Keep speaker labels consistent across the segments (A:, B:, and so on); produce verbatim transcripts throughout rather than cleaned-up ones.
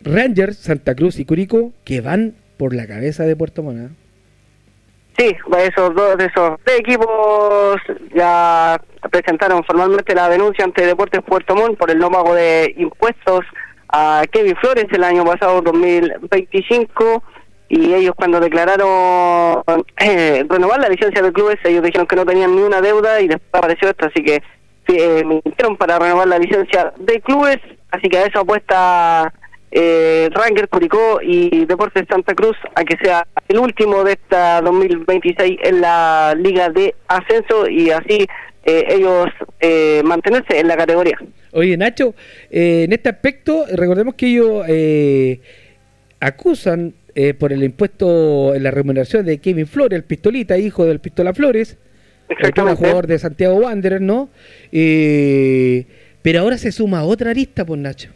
A: Rangers, Santa Cruz y Curicó, que van por la cabeza de Puerto Montt, ¿eh?
B: Sí, esos dos de esos tres equipos ya presentaron formalmente la denuncia ante Deportes Puerto Montt por el no pago de impuestos a Kevin Flores el año pasado, dos mil veinticinco, y ellos cuando declararon eh, renovar la licencia de clubes, ellos dijeron que no tenían ni una deuda y después apareció esto, así que eh, mintieron para renovar la licencia de clubes, así que a eso apuesta eh, Rangers, Curicó y Deportes Santa Cruz a que sea el último de esta dos mil veintiséis en la Liga de Ascenso y así eh, ellos eh, mantenerse en la categoría.
A: Oye, Nacho, eh, en este aspecto, recordemos que ellos eh, acusan eh, por el impuesto en la remuneración de Kevin Flores, el pistolita, hijo del Pistola Flores, el jugador de Santiago Wanderers, ¿no? Eh, pero ahora se suma otra arista, pues, Nacho.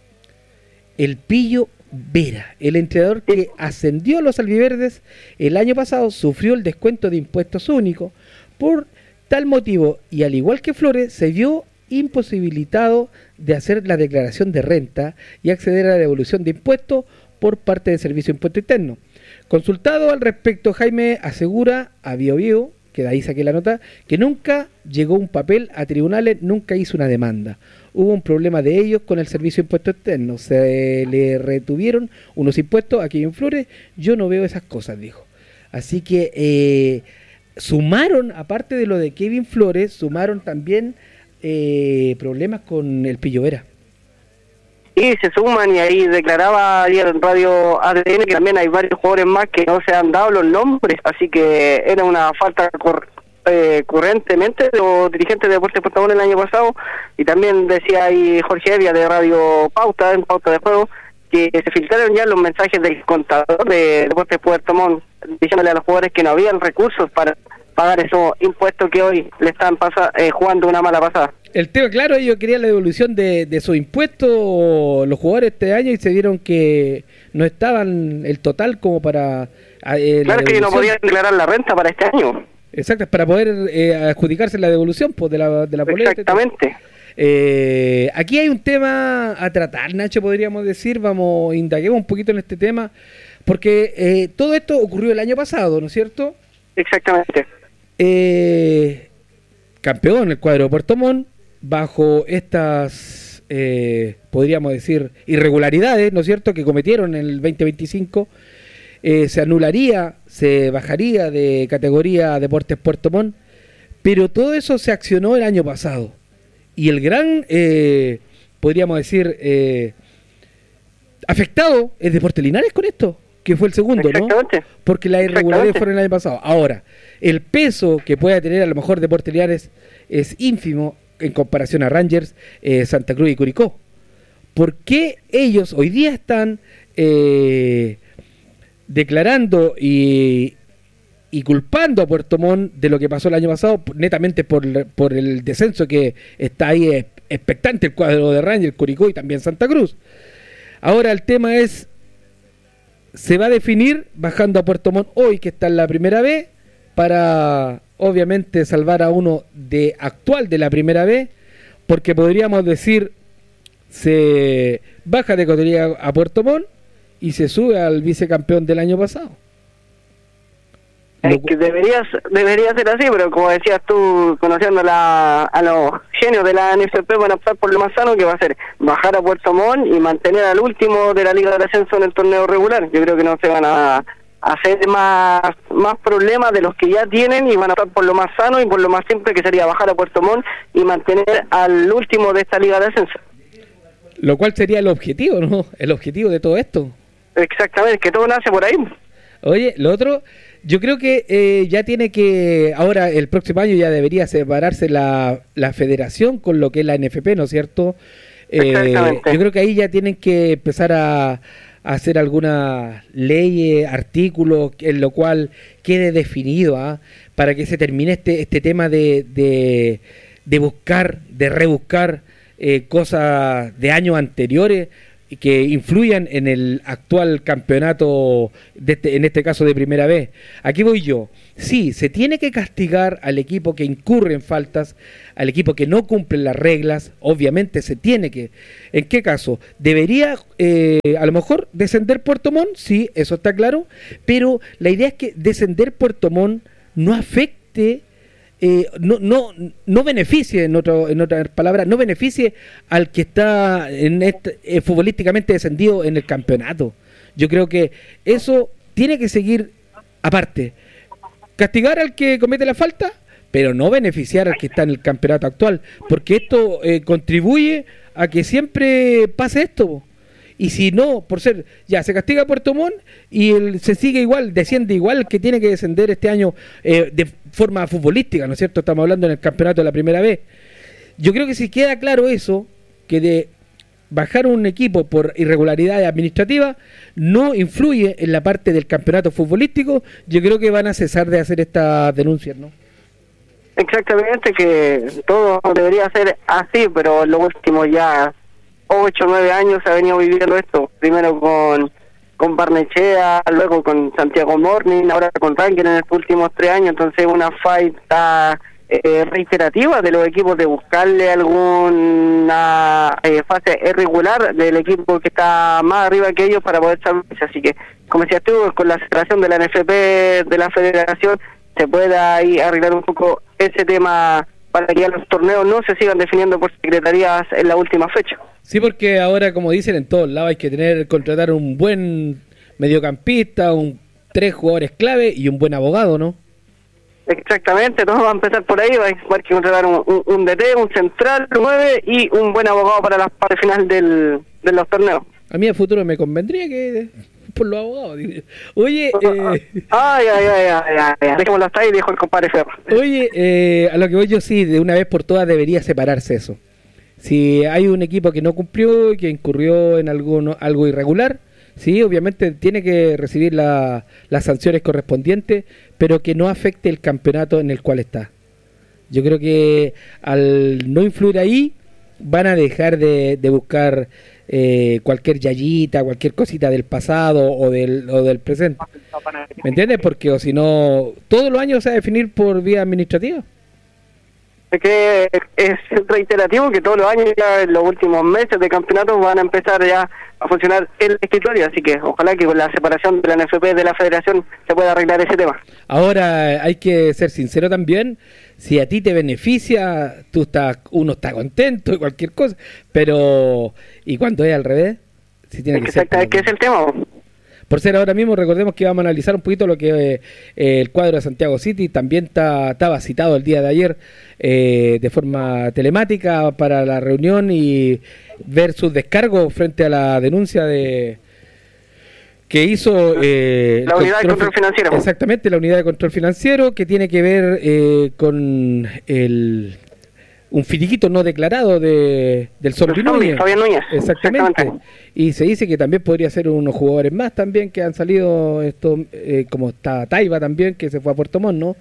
A: El Pillo Vera, el entrenador que ascendió a los albiverdes el año pasado, sufrió el descuento de impuestos únicos. Por tal motivo, y al igual que Flores, se vio imposibilitado de hacer la declaración de renta y acceder a la devolución de impuestos por parte del Servicio de Impuesto Interno. Consultado al respecto, Jaime asegura a Bio Bio, que de ahí saqué la nota, que nunca llegó un papel a tribunales, nunca hizo una demanda. Hubo un problema de ellos con el Servicio de Impuestos Externos, se le retuvieron unos impuestos a Kevin Flores, yo no veo esas cosas, dijo. Así que eh, sumaron, aparte de lo de Kevin Flores, sumaron también eh, problemas con el Pillo Vera.
B: Y se suman, y ahí declaraba ayer en Radio A D N que también hay varios jugadores más que no se han dado los nombres, así que era una falta cor eh, currentemente de los dirigentes de Deportes Puerto Montt el año pasado, y también decía ahí Jorge Evia de Radio Pauta, en Pauta de Juego, que se filtraron ya los mensajes del contador de Deportes Puerto Montt diciéndole a los jugadores que no habían recursos para pagar esos impuestos que hoy le están pasa, eh, jugando una mala pasada.
A: El tema, claro, ellos querían la devolución de, de sus impuestos los jugadores este año y se vieron que no estaban el total como para... Eh,
B: claro, que no podían declarar la renta para este año.
A: Exacto, para poder eh, adjudicarse la devolución pues, de la, de la poleta.
B: Exactamente.
A: Eh, aquí hay un tema a tratar, Nacho, podríamos decir, vamos, indaguemos un poquito en este tema, porque eh, todo esto ocurrió el año pasado, ¿no es cierto?
B: Exactamente.
A: Eh, campeón el cuadro de Puerto Montt, bajo estas, eh, podríamos decir, irregularidades, ¿no es cierto?, que cometieron en el veinte veinticinco, eh, se anularía, se bajaría de categoría Deportes Puerto Montt, pero todo eso se accionó el año pasado. Y el gran, eh, podríamos decir, eh, afectado es Deportes Linares con esto, que fue el segundo, ¿no? Porque las irregularidades fueron el año pasado. Ahora, el peso que pueda tener a lo mejor Deportes Linares es ínfimo en comparación a Rangers, eh, Santa Cruz y Curicó. ¿Por qué ellos hoy día están eh, declarando y, y culpando a Puerto Montt de lo que pasó el año pasado, netamente por, por el descenso que está ahí expectante el cuadro de Rangers, Curicó y también Santa Cruz? Ahora el tema es, se va a definir bajando a Puerto Montt hoy, que está en la primera B, para obviamente salvar a uno de actual de la primera B, porque podríamos decir se baja de categoría a Puerto Montt y se sube al vicecampeón del año pasado.
B: Es que debería, debería ser así, pero como decías tú, conociendo la, a los genios de la N F P, van a optar por lo más sano, que va a ser bajar a Puerto Montt y mantener al último de la Liga del Ascenso en el torneo regular. Yo creo que no se van a hacer más más problemas de los que ya tienen y van a optar por lo más sano y por lo más simple, que sería bajar a Puerto Montt y mantener al último de esta Liga de Ascenso.
A: Lo cual sería el objetivo, ¿no? El objetivo de todo esto.
B: Exactamente, que todo nace por ahí.
A: Oye, lo otro, yo creo que eh, ya tiene que, ahora el próximo año ya debería separarse la, la federación con lo que es la N F P, ¿no es cierto? Eh, yo creo que ahí ya tienen que empezar a, a hacer algunas leyes, artículos, en lo cual quede definido, ¿ah? Para que se termine este, este tema de, de, de buscar, de rebuscar eh, cosas de años anteriores que influyan en el actual campeonato, de este, en este caso de primera vez. Aquí voy yo. Sí, se tiene que castigar al equipo que incurre en faltas, al equipo que no cumple las reglas, obviamente se tiene que. ¿En qué caso? ¿Debería eh, a lo mejor descender Puerto Montt? Sí, eso está claro, pero la idea es que descender Puerto Montt no afecte, eh, no, no, no beneficie, en, otro, en otras palabras, no beneficie al que está en este, eh, futbolísticamente descendido en el campeonato. Yo creo que eso tiene que seguir aparte. Castigar al que comete la falta, pero no beneficiar al que está en el campeonato actual, porque esto eh, contribuye a que siempre pase esto. Y si no, por ser, ya se castiga a Puerto Montt y el, se sigue igual, desciende igual que tiene que descender este año eh, de forma futbolística, ¿no es cierto? Estamos hablando en el campeonato de la primera vez. Yo creo que si queda claro eso, que de bajar un equipo por irregularidades administrativas no influye en la parte del campeonato futbolístico, yo creo que van a cesar de hacer estas denuncias, ¿no?
B: Exactamente, que todo debería ser así, pero lo último ya ocho o nueve años se ha venido viviendo esto, primero con con Barnechea, luego con Santiago Morning, ahora con Rankin en estos últimos tres años, entonces una falta eh, reiterativa de los equipos de buscarle alguna eh, fase irregular del equipo que está más arriba que ellos para poder salvarse, así que como decías tú, con la separación de la N F P de la federación se pueda ahí arreglar un poco ese tema para que ya los torneos no se sigan definiendo por secretarías en la última fecha.
A: Sí, porque ahora, como dicen en todos lados, hay que tener contratar un buen mediocampista, un tres jugadores clave y un buen abogado, ¿no?
B: Exactamente, todo va a empezar por ahí, va a haber que contratar un, un, un D T, un central, nueve y un buen abogado para las partes final del, de los torneos.
A: A mí en futuro me convendría que por los abogados. Oye, eh...
B: ay, ay, ay, ay, ay, ay. Dejémoslo hasta ahí, dijo el compadre Ferro.
A: Oye, eh, a lo que voy yo, sí, de una vez por todas debería separarse eso. Si hay un equipo que no cumplió y que incurrió en alguno, algo irregular, sí, obviamente tiene que recibir la, las sanciones correspondientes, pero que no afecte el campeonato en el cual está. Yo creo que al no influir ahí, van a dejar de, de buscar eh, cualquier yayita, cualquier cosita del pasado o del, o del presente. ¿Me entiendes? Porque o si no, todos los años se va a definir por vía administrativa.
B: Es que es reiterativo que todos los años, ya en los últimos meses de campeonato, van a empezar ya a funcionar el escritorio, así que ojalá que con la separación de la N F P de la federación se pueda arreglar ese tema.
A: Ahora hay que ser sincero también, si a ti te beneficia, tú estás, uno está contento y cualquier cosa, pero ¿y cuando es al revés? Si tiene que
B: Exacto,
A: ser
B: es que es el tema.
A: Por ser ahora mismo, recordemos que vamos a analizar un poquito lo que eh, el cuadro de Santiago City también está, estaba citado el día de ayer eh, de forma telemática para la reunión y ver sus descargos frente a la denuncia de que hizo eh,
B: la unidad de control financiero.
A: Exactamente, la unidad de control financiero, que tiene que ver eh, con el un finiquito no declarado de del Zombie Núñez.
B: Fabián Núñez.
A: Exactamente. Exactamente. Y se dice que también podría ser unos jugadores más también que han salido, esto eh, como está Taiba también, que se fue a Puerto Montt, ¿no?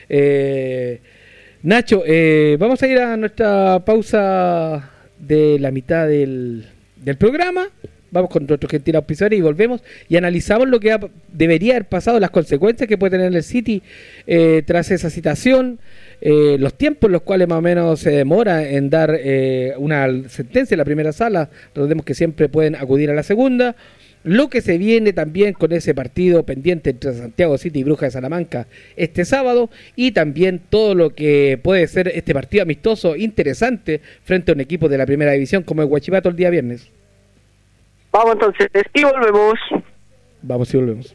A: Eh, Nacho, eh, vamos a ir a nuestra pausa de la mitad del, del programa. Vamos con nuestro gentil auspiciador y volvemos y analizamos lo que ha, debería haber pasado, las consecuencias que puede tener el City eh, tras esa citación, eh, los tiempos en los cuales más o menos se demora en dar eh, una sentencia en la primera sala. Recordemos que siempre pueden acudir a la segunda. Lo que se viene también con ese partido pendiente entre Santiago City y Brujas de Salamanca este sábado, y también todo lo que puede ser este partido amistoso interesante frente a un equipo de la primera división como el Huachipato el día viernes.
B: Vamos entonces, y volvemos.
A: Vamos y volvemos.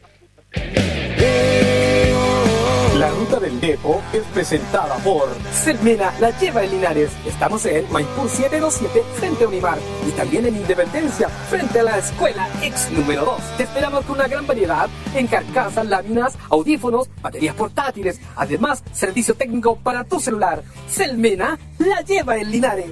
C: La Ruta del Depo es presentada por
D: Selmena la lleva en Linares. Estamos en Maipú setecientos siete frente a Unimar y también en Independencia frente a la Escuela Ex número dos. Te esperamos con una gran variedad en carcasas, láminas, audífonos, baterías portátiles. Además, servicio técnico para tu celular. Selmena la lleva en Linares.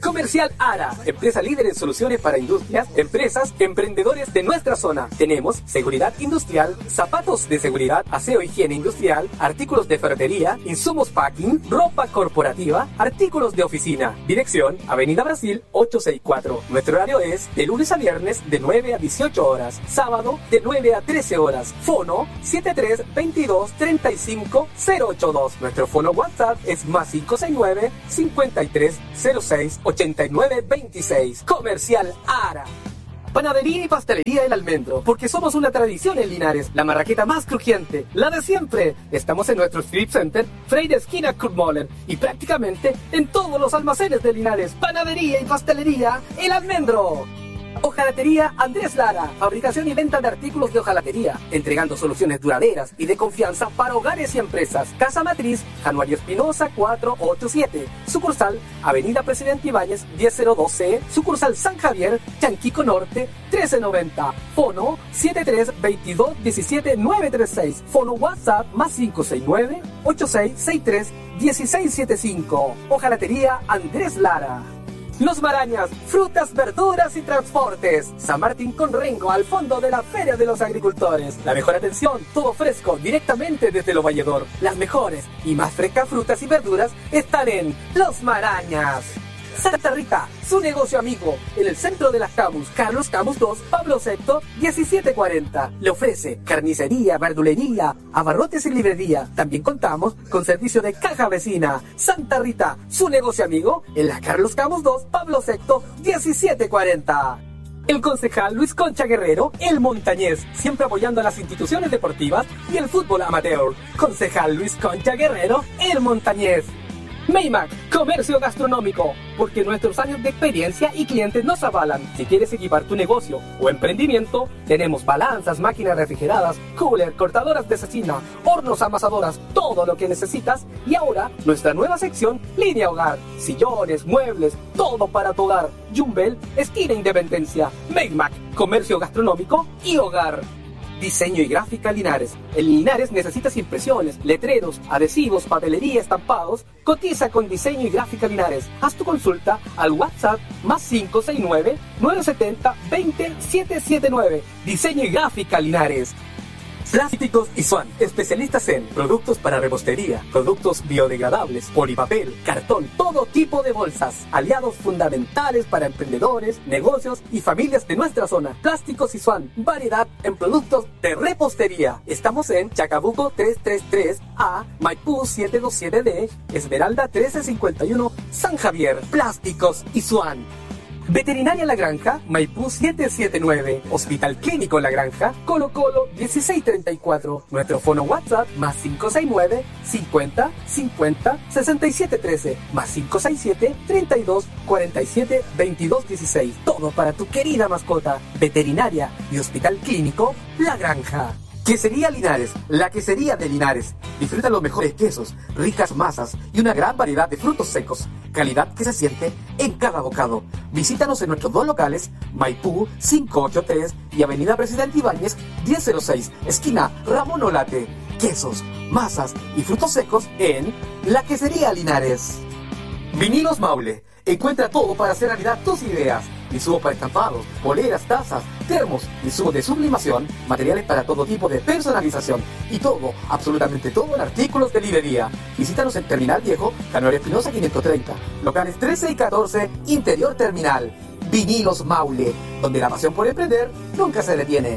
D: Comercial Ara, empresa líder en soluciones para industrias, empresas, emprendedores de nuestra zona. Tenemos seguridad industrial, zapatos de seguridad, aseo e higiene industrial, artículos de ferretería, insumos packing, ropa corporativa, artículos de oficina. Dirección, Avenida Brasil ochocientos sesenta y cuatro. Nuestro horario es de lunes a viernes de nueve a dieciocho horas, sábado de nueve a trece horas. Fono siete tres veintidós treinta y cinco cero ochenta y dos. Nuestro fono WhatsApp es más cinco seis nueve cincuenta y tres cero seis ochenta y nueve veintiséis. Comercial Ara. Panadería y pastelería El Almendro, porque somos una tradición en Linares, la marraqueta más crujiente, la de siempre. Estamos en nuestro Strip Center, Freire esquina Kurtmoller, y prácticamente en todos los almacenes de Linares. Panadería y pastelería El Almendro. Hojalatería Andrés Lara, fabricación y venta de artículos de hojalatería, entregando soluciones duraderas y de confianza para hogares y empresas. Casa Matriz, Januario Espinosa cuatrocientos ochenta y siete, sucursal Avenida Presidente Ibáñez diez cero dos C, sucursal San Javier, Chanquico Norte trece noventa, fono siete tres veintidós diecisiete nueve treinta y seis, fono WhatsApp más cinco seis nueve ocho seis seis tres uno seis siete cinco. Hojalatería Andrés Lara. Los Marañas, frutas, verduras y transportes. San Martín con Rengo, al fondo de la Feria de los Agricultores. La mejor atención, todo fresco, directamente desde Lo Valledor. Las mejores y más frescas frutas y verduras están en Los Marañas. Santa Rita, su negocio amigo, en el centro de las Camus, Carlos Camus dos, Pablo sexto, diecisiete cuarenta. Le ofrece carnicería, verdulería, abarrotes y librería. También contamos con servicio de caja vecina. Santa Rita, su negocio amigo, en la Carlos Camus dos, Pablo sexto, diecisiete cuarenta. El concejal Luis Concha Guerrero, el montañés, siempre apoyando a las instituciones deportivas y el fútbol amateur. Concejal Luis Concha Guerrero, el montañés. Maymac, comercio gastronómico, porque nuestros años de experiencia y clientes nos avalan. Si quieres equipar tu negocio o emprendimiento, tenemos balanzas, máquinas refrigeradas, cooler, cortadoras de cecina, hornos amasadoras, todo lo que necesitas. Y ahora, nuestra nueva sección, línea hogar, sillones, muebles, todo para tu hogar. Jumbel, esquina Independencia. Maymac, comercio gastronómico y hogar. Diseño y gráfica Linares. En Linares necesitas impresiones, letreros, adhesivos, papelería, estampados. Cotiza con Diseño y Gráfica Linares. Haz tu consulta al WhatsApp más cinco seis nueve nueve siete cero veinte siete siete nueve. Diseño y Gráfica Linares. Plásticos y Swan, especialistas en productos para repostería, productos biodegradables, polipapel, cartón, todo tipo de bolsas. Aliados fundamentales para emprendedores, negocios y familias de nuestra zona. Plásticos y Swan, variedad en productos de repostería. Estamos en Chacabuco trescientos treinta y tres A, Maipú setecientos veintisiete D, Esmeralda trece cincuenta y uno, San Javier. Plásticos y Swan. Veterinaria La Granja, Maipú setecientos setenta y nueve. Hospital Clínico La Granja, Colo Colo dieciséis treinta y cuatro. Nuestro fono WhatsApp más cinco seis nueve cincuenta cincuenta sesenta y siete trece, más cinco seis siete treinta y dos cuarenta y siete veintidós dieciséis. Todo para tu querida mascota. Veterinaria y Hospital Clínico La Granja. Quesería Linares, la quesería de Linares. Disfruta los mejores quesos, ricas masas y una gran variedad de frutos secos. Calidad que se siente en cada bocado. Visítanos en nuestros dos locales, Maipú quinientos ochenta y tres y Avenida Presidente Ibáñez diez cero seis, esquina Ramón Olate. Quesos, masas y frutos secos en la Quesería Linares. Vinilos Maule. Encuentra todo para hacer realidad tus ideas. Insumos para estampados, poleras, tazas, termos, insumos de sublimación, materiales para todo tipo de personalización y todo, absolutamente todo en artículos de librería. Visítanos en Terminal Viejo, Januario Espinosa quinientos treinta, locales trece y catorce, Interior Terminal. Vinilos Maule, donde la pasión por emprender nunca se detiene.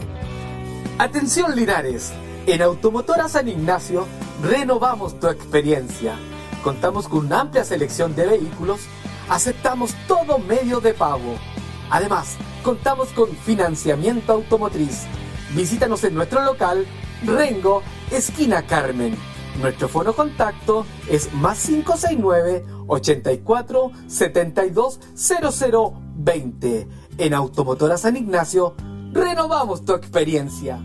D: Atención Linares, en Automotora San Ignacio renovamos tu experiencia. Contamos con una amplia selección de vehículos. Aceptamos todo medio de pago. Además, contamos con financiamiento automotriz. Visítanos en nuestro local Rengo, esquina Carmen. Nuestro fono contacto es más cinco seis nueve ochenta y cuatro setenta y dos cero cero veinte. En Automotora San Ignacio, renovamos tu experiencia.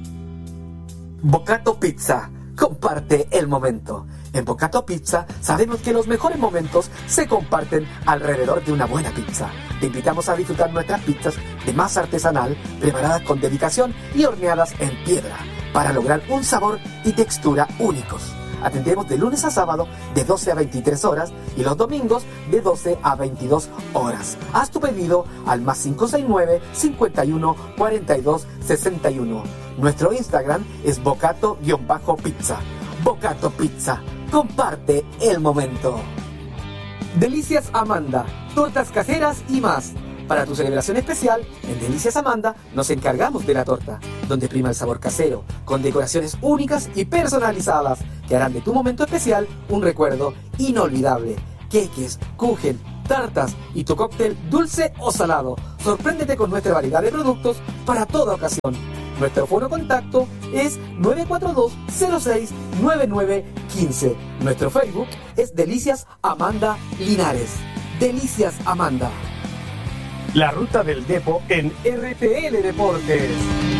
D: Bocato Pizza, comparte el momento. En Bocato Pizza sabemos que los mejores momentos se comparten alrededor de una buena pizza. Te invitamos a disfrutar nuestras pizzas de masa artesanal, preparadas con dedicación y horneadas en piedra, para lograr un sabor y textura únicos. Atendemos de lunes a sábado de doce a veintitrés horas y los domingos de doce a veintidós horas. Haz tu pedido al más cinco seis nueve, cincuenta y uno, cuarenta y dos, sesenta y uno. Nuestro Instagram es bocato-pizza. Bocato Pizza. Comparte el momento. Delicias Amanda. Tortas caseras y más. Para tu celebración especial, en Delicias Amanda nos encargamos de la torta, donde prima el sabor casero, con decoraciones únicas y personalizadas que harán de tu momento especial un recuerdo inolvidable. Queques, kuchen, tartas y tu cóctel dulce o salado. Sorpréndete con nuestra variedad de productos para toda ocasión. Nuestro foro contacto es nueve cuatro dos, cero seis, nueve nueve uno cinco. Nuestro Facebook es Delicias Amanda Linares. Delicias Amanda.
C: La ruta del Depo en R T L Deportes.